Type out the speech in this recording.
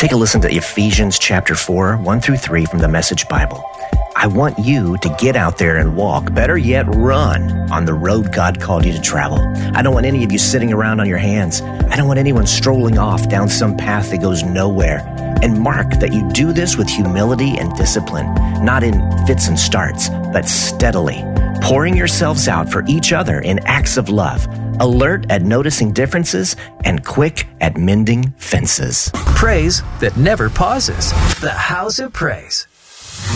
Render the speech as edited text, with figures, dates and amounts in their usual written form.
Take a listen to Ephesians chapter 4, 1 through 3 from the Message Bible. I want you to get out there and walk, better yet, run on the road God called you to travel. I don't want any of you sitting around on your hands. I don't want anyone strolling off down some path that goes nowhere. And mark that you do this with humility and discipline, not in fits and starts, but steadily, pouring yourselves out for each other in acts of love, alert at noticing differences, and quick at mending fences. Praise that never pauses. The House of Praise.